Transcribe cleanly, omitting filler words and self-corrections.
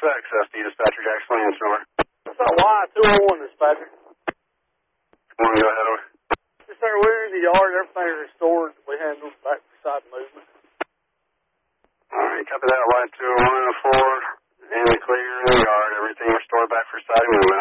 Surface access to you, Dispatcher Jack Slaney, over. What's up, Y201, Dispatcher? Come on, go ahead, over. Yes, sir, we're in the yard. Everything's restored. We handled back side movement. All right, copy that. Y201 and 4. In the clear in the yard. Everything restored back for side movement.